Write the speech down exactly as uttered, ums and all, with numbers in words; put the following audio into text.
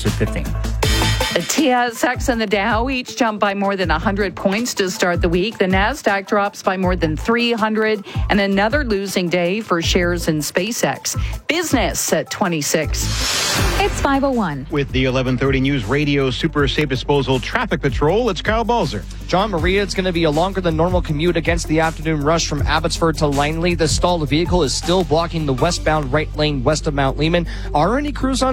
to fifteen. The T S X and the Dow each jumped by more than one hundred points to start the week. The NASDAQ drops by more than three hundred, and another losing day for shares in SpaceX. Business at twenty-six. It's five oh one. With the eleven thirty News Radio Super Safe Disposal Traffic Patrol, it's Kyle Balzer. John Maria, it's going to be a longer than normal commute against the afternoon rush from Abbotsford to Langley. The stalled vehicle is still blocking the westbound right lane west of Mount Lehman. Are any crews on